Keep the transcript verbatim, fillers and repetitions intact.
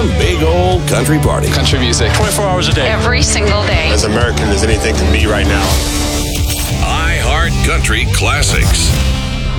one big old country party. Country music. twenty-four hours a day. Every single day. As American as anything can be right now. iHeart Country Classics.